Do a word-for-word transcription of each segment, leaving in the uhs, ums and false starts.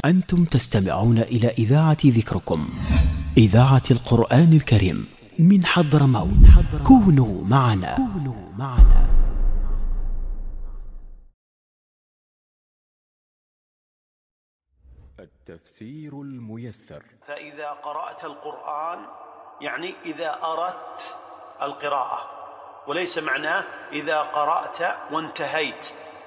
أنتم تستمعون إلى إذاعة ذكركم، إذاعة القرآن الكريم من حضرموت. كونوا معنا. كونوا معنا. التفسير الميسر. فإذا قرأت القرآن يعني إذا أردت القراءة، وليس معناه إذا قرأت وانتهيت.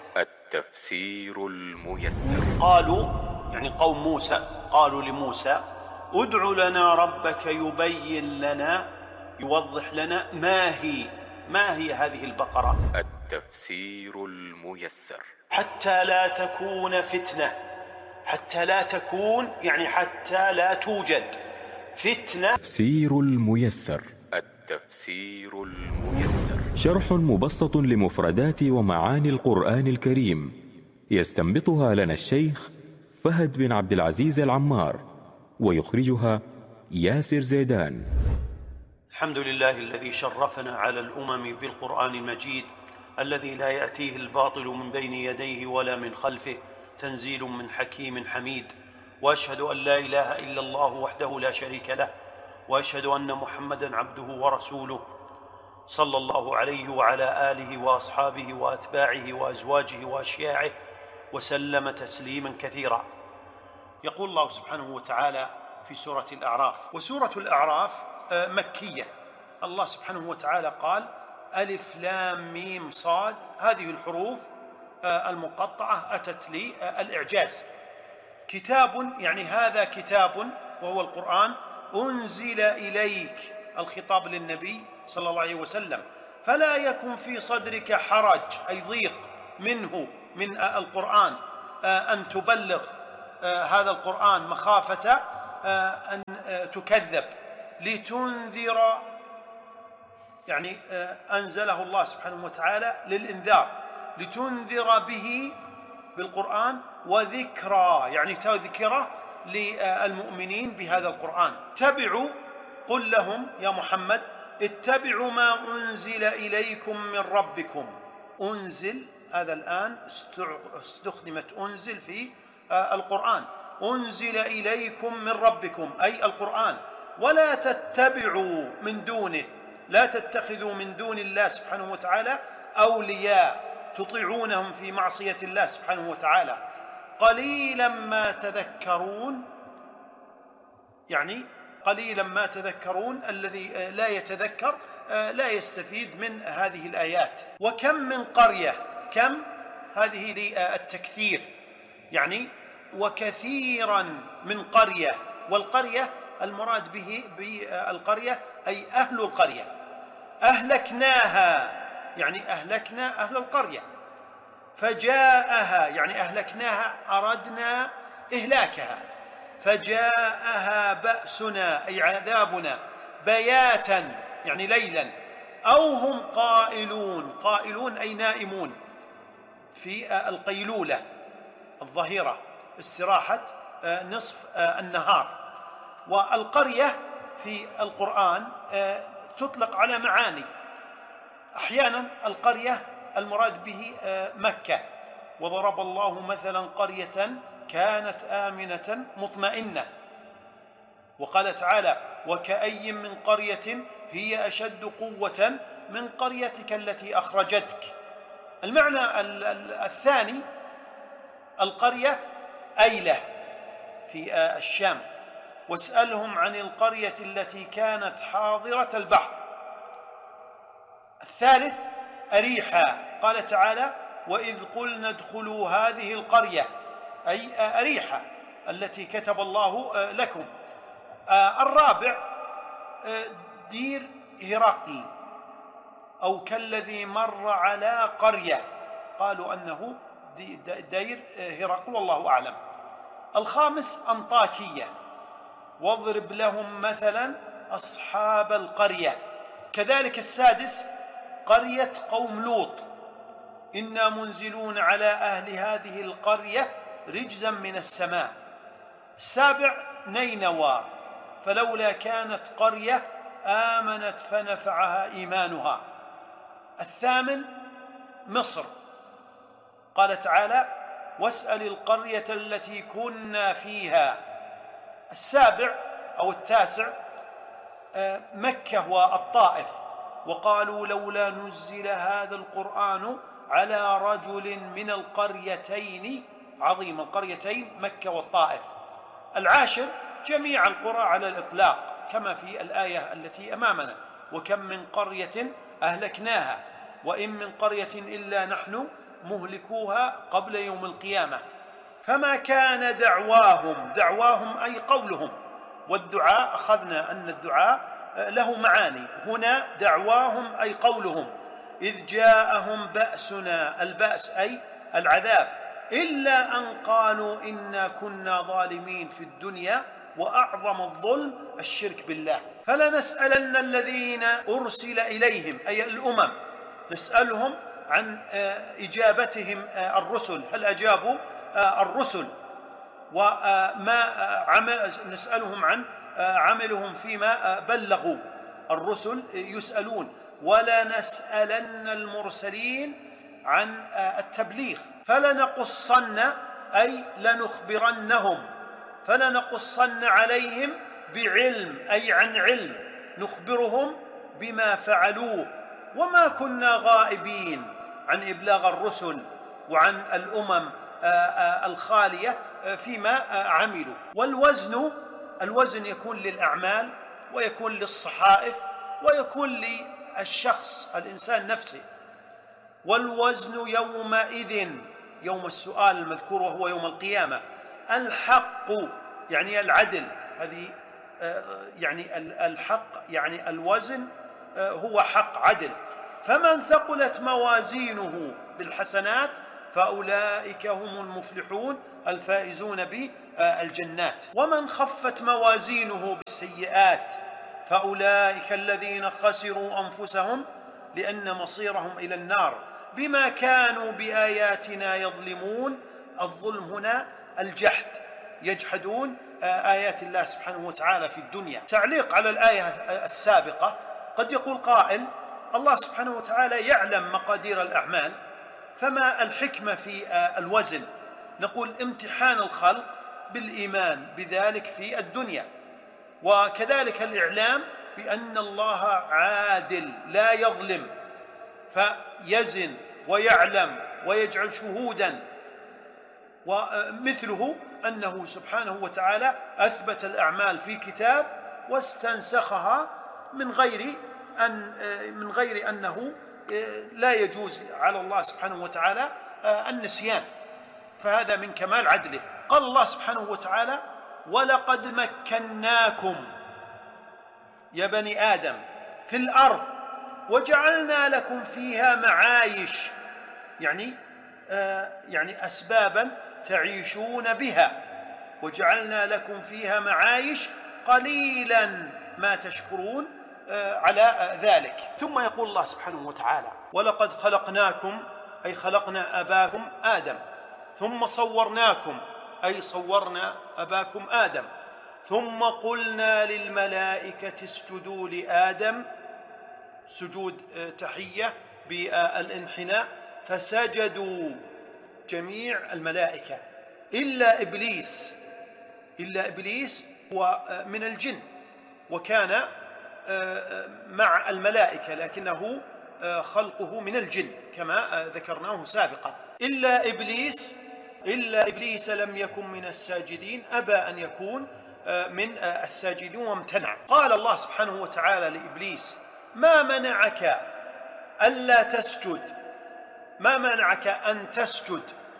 التفسير الميسر. قالوا يعني قوم موسى قالوا لموسى ادع لنا ربك يبين لنا يوضح لنا ما هي ما هي هذه البقرة. التفسير الميسر. حتى لا تكون فتنة، حتى لا تكون يعني حتى لا توجد فتنة. تفسير الميسر. التفسير الميسر شرح مبسط لمفردات ومعاني القرآن الكريم، يستنبطها لنا الشيخ فهد بن عبد العزيز العمار، ويخرجها ياسر زيدان. الحمد لله الذي شرفنا على الأمم بالقرآن المجيد، الذي لا يأتيه الباطل من بين يديه ولا من خلفه، تنزيل من حكيم حميد. وأشهد أن لا إله إلا الله وحده لا شريك له، وأشهد أن محمدًا عبده ورسوله، صلى الله عليه وعلى آله وأصحابه وأتباعه وأزواجه وأشياعه وسلم تسليمًا كثيرا. يقول الله سبحانه وتعالى في سورة الأعراف، وسورة الأعراف مكية. الله سبحانه وتعالى قال ألف لام ميم صاد، هذه الحروف المقطعة أتت للإعجاز. كتاب يعني هذا كتاب وهو القرآن أنزل إليك، الخطاب للنبي صلى الله عليه وسلم، فلا يكن في صدرك حرج أي ضيق منه من القرآن، أن تبلغ هذا القرآن مخافة أن تكذب، لتنذر يعني أنزله الله سبحانه وتعالى للإنذار، لتنذر به بالقرآن، وذكرى يعني تذكرة للمؤمنين بهذا القرآن. اتبعوا، قل لهم يا محمد اتبعوا ما أنزل إليكم من ربكم. أنزل هذا الآن استخدمت أنزل في القرآن، أنزل إليكم من ربكم أي القرآن، ولا تتبعوا من دونه، لا تتخذوا من دون الله سبحانه وتعالى أولياء تطيعونهم في معصية الله سبحانه وتعالى، قليلا ما تذكرون، يعني قليلا ما تذكرون، الذي لا يتذكر لا يستفيد من هذه الآيات. وكم من قرية، كم هذه للتكثير يعني وكثيرا من قرية، والقرية المراد به بالقرية أي أهل القرية، أهلكناها يعني أهلكنا أهل القرية، فجاءها يعني أهلكناها أردنا إهلاكها، فجاءها بأسنا أي عذابنا بياتا يعني ليلا، أو هم قائلون، قائلون أي نائمون في القيلولة الظهيرة، استراحة نصف النهار. والقرية في القرآن تطلق على معاني، أحيانا القرية المراد به مكة، وضرب الله مثلا قرية كانت آمنة مطمئنة، وقال تعالى وكأي من قرية هي أشد قوة من قريتك التي أخرجتك. المعنى الثاني القرية أيلة في الشام، واسألهم عن القرية التي كانت حاضرة البحر. الثالث أريحا، قال تعالى وإذ قلنا ادخلوا هذه القرية أي أريحا التي كتب الله لكم. الرابع دير هرقل، أو كالذي مر على قرية، قالوا أنه دير هرقل والله أعلم. الخامس أنطاكية، واضرب لهم مثلا أصحاب القرية. كذلك السادس قرية قوم لوط، إنا منزلون على أهل هذه القرية رجزا من السماء. السابع نينوى، فلولا كانت قرية آمنت فنفعها إيمانها. الثامن مصر، قال تعالى واسأل القرية التي كنا فيها. السابع أو التاسع مكة والطائف، وقالوا لولا نزل هذا القرآن على رجل من القريتين عظيم. القريتين مكة والطائف. العاشر جميع القرى على الإطلاق كما في الآية التي أمامنا: وكم من قرية أهلكناها وإن من قرية إلا نحن مهلكوها قبل يوم القيامة. فما كان دعواهم، دعواهم أي قولهم، والدعاء أخذنا أن الدعاء له معاني، هنا دعواهم أي قولهم: إذ جاءهم بأسنا، البأس أي العذاب، إلا أن قالوا إنا كنا ظالمين في الدنيا، وأعظم الظلم الشرك بالله. فلنسألن الذين أرسل إليهم أي الأمم، نسألهم عن إجابتهم الرسل، هل أجابوا الرسل، وما عمل، نسألهم عن عملهم فيما بلغوا الرسل يسألون. ولنسألن المرسلين عن التبليغ. فلنقصن أي لنخبرنهم، فلنقصن عليهم بعلم أي عن علم، نخبرهم بما فعلوه، وما كنا غائبين عن إبلاغ الرسل وعن الأمم الخالية فيما عملوا. والوزن، الوزن يكون للأعمال ويكون للصحائف ويكون للشخص الإنسان نفسه. والوزن يومئذ، يوم السؤال المذكور وهو يوم القيامة، الحق يعني العدل، هذه يعني الحق يعني الوزن هو حق عدل. فمن ثقلت موازينه بالحسنات فأولئك هم المفلحون الفائزون بالجنات. ومن خفت موازينه بالسيئات فأولئك الذين خسروا أنفسهم لأن مصيرهم إلى النار بما كانوا بآياتنا يظلمون. الظلم هنا الجحد، يجحدون آيات الله سبحانه وتعالى في الدنيا. تعليق على الآية السابقة: قد يقول قائل الله سبحانه وتعالى يعلم مقادير الأعمال، فما الحكمة في الوزن؟ نقول امتحان الخلق بالإيمان بذلك في الدنيا، وكذلك الإعلام بأن الله عادل لا يظلم، فيزن ويعلم ويجعل شهودا. ومثله أنه سبحانه وتعالى أثبت الأعمال في كتاب واستنسخها من غير أن من غير أنه لا يجوز على الله سبحانه وتعالى النسيان، فهذا من كمال عدله. قال الله سبحانه وتعالى: ولقد مكناكم يا بني آدم في الأرض وجعلنا لكم فيها معايش، يعني آه يعني أسبابا تعيشون بها، وجعلنا لكم فيها معايش قليلا ما تشكرون آه على ذلك. ثم يقول الله سبحانه وتعالى: ولقد خلقناكم أي خلقنا أباكم آدم، ثم صورناكم أي صورنا أباكم آدم، ثم قلنا للملائكة اسجدوا لآدم، سجود تحية بالانحناء، فسجدوا جميع الملائكة إلا إبليس. إلا إبليس هو من الجن وكان مع الملائكة لكنه خلقه من الجن كما ذكرناه سابقا. إلا إبليس إلا إبليس لم يكن من الساجدين، أبى أن يكون من الساجدين وامتنع. قال الله سبحانه وتعالى لإبليس: ما منعك ألا تسجد، ما منعك أن تسجد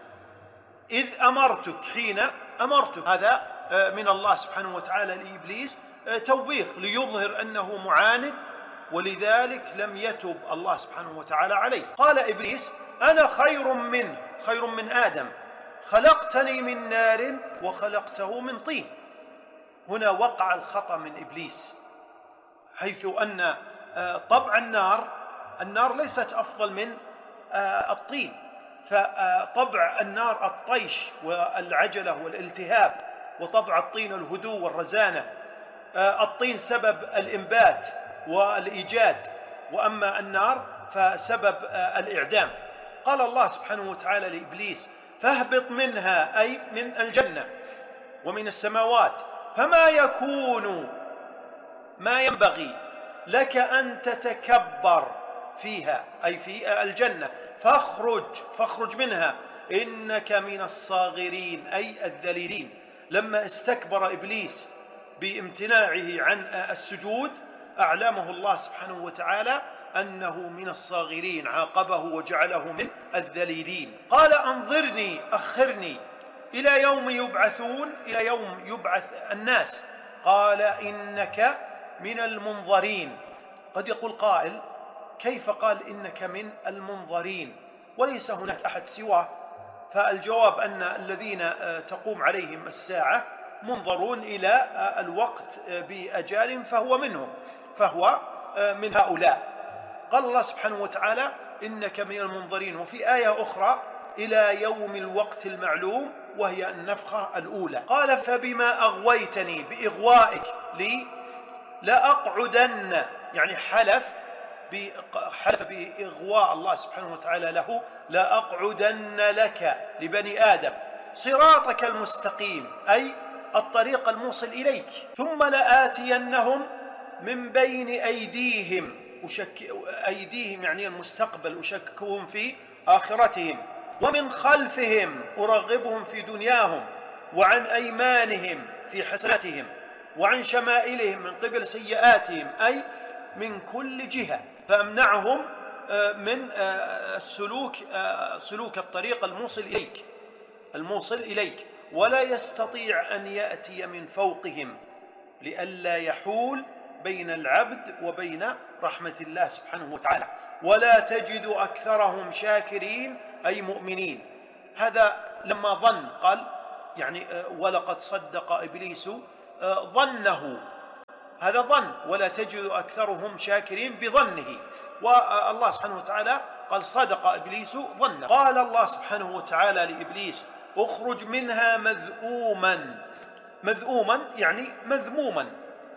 إذ أمرتك، حين أمرتك. هذا من الله سبحانه وتعالى لإبليس توبيخ ليظهر أنه معاند، ولذلك لم يتب الله سبحانه وتعالى عليه. قال إبليس: أنا خير منه، خير من آدم، خلقتني من نار وخلقته من طين. هنا وقع الخطأ من إبليس، حيث أن طبع النار النار ليست أفضل من الطين، فطبع النار الطيش والعجلة والالتهاب، وطبع الطين الهدوء والرزانة. الطين سبب الإنبات والإيجاد، وأما النار فسبب الإعدام. قال الله سبحانه وتعالى لإبليس: فاهبط منها أي من الجنة ومن السماوات، فما يكون ما ينبغي لك أن تتكبر فيها أي في الجنة، فاخرج فاخرج منها إنك من الصاغرين أي الذليلين. لما استكبر إبليس بامتناعه عن السجود أعلمه الله سبحانه وتعالى أنه من الصاغرين، عاقبه وجعله من الذليلين. قال أنظرني أخرني إلى يوم يبعثون، إلى يوم يبعث الناس. قال إنك من المنظرين. قد يقول قائل كيف قال إنك من المنظرين وليس هناك أحد سواه؟ فالجواب أن الذين تقوم عليهم الساعة منظرون إلى الوقت بأجال فهو منهم، فهو من هؤلاء. قال الله سبحانه وتعالى إنك من المنظرين، وفي آية أخرى إلى يوم الوقت المعلوم وهي النفخة الأولى. قال فبما أغويتني بإغوائك لي لأقعدن، يعني حلف حلف بإغواء الله سبحانه وتعالى له، لأقعدن لك لبني آدم صراطك المستقيم أي الطريق الموصل إليك، ثم لآتينهم من بين أيديهم، أشك... أيديهم يعني المستقبل، أشككهم في آخرتهم، ومن خلفهم أرغبهم في دنياهم، وعن أيمانهم في حسناتهم، وعن شمائلهم من قبل سيئاتهم أي من كل جهة، فأمنعهم من السلوك سلوك الطريق الموصل إليك الموصل إليك ولا يستطيع أن يأتي من فوقهم لئلا يحول بين العبد وبين رحمة الله سبحانه وتعالى. ولا تجد أكثرهم شاكرين أي مؤمنين. هذا لما ظن، قال يعني ولقد صدق إبليس ظنه، هذا ظن، ولا تجد أكثرهم شاكرين بظنه، والله سبحانه وتعالى قال صدق إبليس ظنه. قال الله سبحانه وتعالى لإبليس اخرج منها مذءوما، مذءوما يعني مذموما،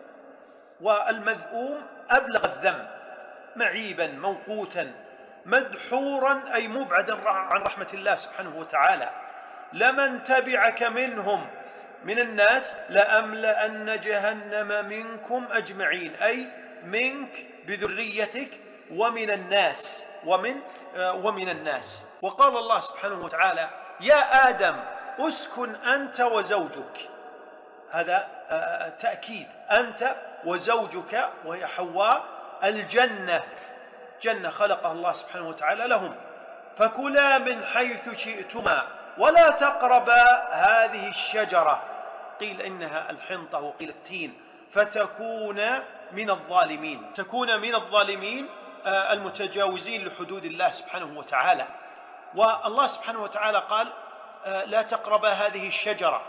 والمذءوم أبلغ الذم، معيبا موقوتا، مدحورا أي مبعدا عن رحمة الله سبحانه وتعالى. لمن تبعك منهم من الناس لأملأن جهنم منكم أجمعين أي منك بذريتك ومن الناس ومن ومن الناس. وقال الله سبحانه وتعالى يا آدم أسكن أنت وزوجك، هذا تأكيد، أنت وزوجك وهي حواء الجنة، جنة خلقها الله سبحانه وتعالى لهم، فكلا من حيث شئتما ولا تقربا هذه الشجرة، قيل إنها الحنطة وقيل التين، فتكون من الظالمين، تكون من الظالمين المتجاوزين لحدود الله سبحانه وتعالى. والله سبحانه وتعالى قال لا تقربا هذه الشجرة.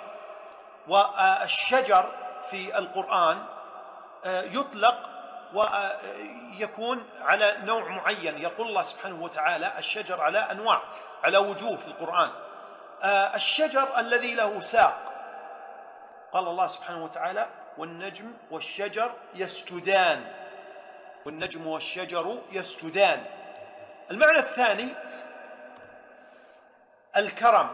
والشجر في القرآن يطلق ويكون على نوع معين، يقول الله سبحانه وتعالى الشجر على أنواع، على وجوه في القرآن. الشجر الذي له ساق، قال الله سبحانه وتعالى والنجم والشجر يسجدان، والنجم والشجر يسجدان. المعنى الثاني الكرم،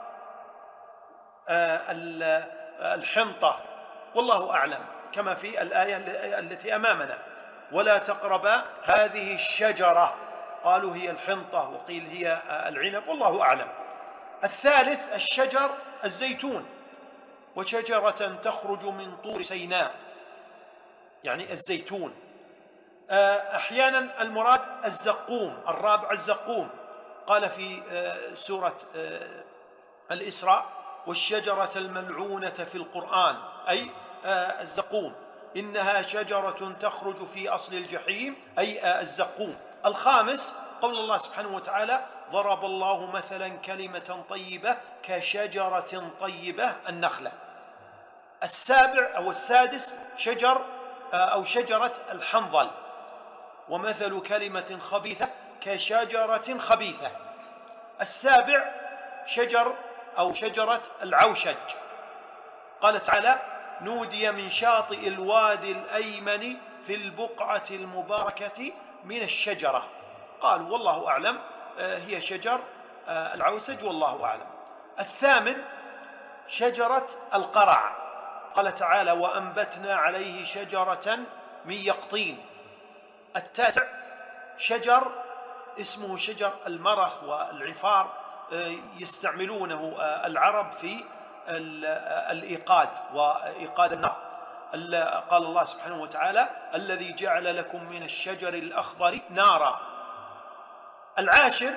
الحنطة، والله أعلم، كما في الآية التي أمامنا ولا تقربا هذه الشجرة، قالوا هي الحنطة وقيل هي العنب، والله أعلم. الثالث الشجر الزيتون، وشجرة تخرج من طور سيناء، يعني الزيتون. أحيانا المراد الزقوم، الرابع الزقوم، قال في سورة الإسراء والشجرة الملعونة في القرآن أي الزقوم، إنها شجرة تخرج في أصل الجحيم أي الزقوم. الخامس قول الله سبحانه وتعالى ضرب الله مثلا كلمة طيبة كشجرة طيبة النخلة. السابع أو السادس شجر أو شجرة الحنظل، ومثل كلمة خبيثة كشجرة خبيثة. السابع شجر أو شجرة العوشج، قال تعالى نودي من شاطئ الوادي الأيمن في البقعة المباركة من الشجرة، قالوا والله أعلم هي شجر العوسج والله أعلم. الثامن شجرة القرع، قال تعالى وأنبتنا عليه شجرة من يقطين. التاسع شجر اسمه شجر المرخ والعفار، يستعملونه العرب في الإيقاد وإيقاد النار. قال الله سبحانه وتعالى الذي جعل لكم من الشجر الأخضر نارا. العاشر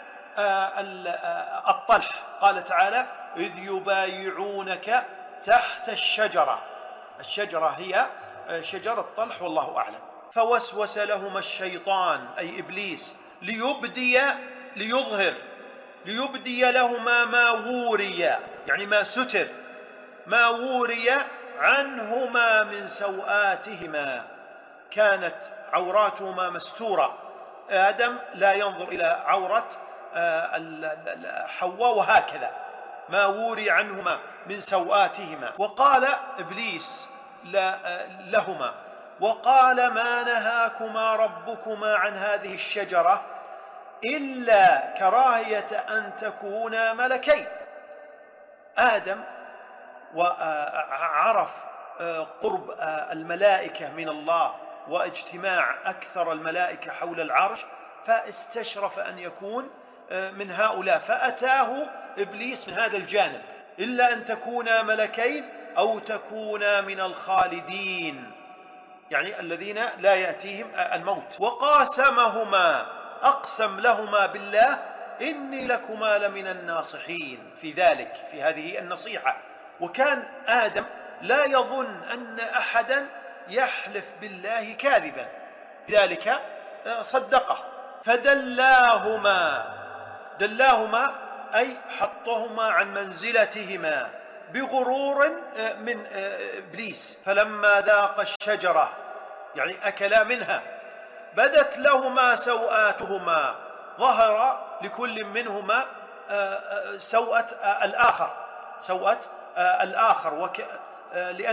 الطلح، قال تعالى إذ يبايعونك تحت الشجرة. الشجرة هي شجرة الطلح والله أعلم. فوسوس لهما الشيطان أي إبليس ليبدي ليظهر ليبدي لهما ما وري، يعني ما ستر، ما وري عنهما من سوآتهما، كانت عوراتهما مستورة. آدم لا ينظر إلى عورة حواء وهكذا، ما وري عنهما من سوآتهما. وقال إبليس لهما وقال ما نهاكما ربكما عن هذه الشجرة إلا كراهية أن تكونا ملكين. آدم وعرف قرب الملائكة من الله واجتماع أكثر الملائكة حول العرش، فاستشرف أن يكون من هؤلاء، فأتاه إبليس من هذا الجانب إلا أن تكونا ملكين أو تكونا من الخالدين، يعني الذين لا يأتيهم الموت. وقاسمهما، أقسم لهما بالله إني لكما لمن الناصحين في ذلك، في هذه النصيحة. وكان آدم لا يظن أن أحدا يحلف بالله كاذبا، لذلك صدقه. فدلاهما، دلاهما أي حطهما عن منزلتهما بغرور من إبليس. فلما ذاق الشجرة يعني أكلا منها بدت لهما سوآتهما، ظهر لكل منهما سوءة الآخر، سوءة الآخر، وك...